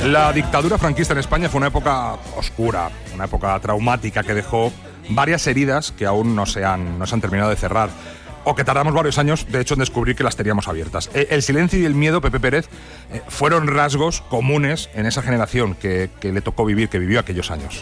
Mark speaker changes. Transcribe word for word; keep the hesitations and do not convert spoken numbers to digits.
Speaker 1: La dictadura franquista en España fue una época oscura, una época traumática que dejó varias heridas que aún no se han, no se han terminado de cerrar, o que tardamos varios años, de hecho, en descubrir que las teníamos abiertas. El silencio y el miedo, Pepe Pérez, fueron rasgos comunes en esa generación que, que le tocó vivir, que vivió aquellos años.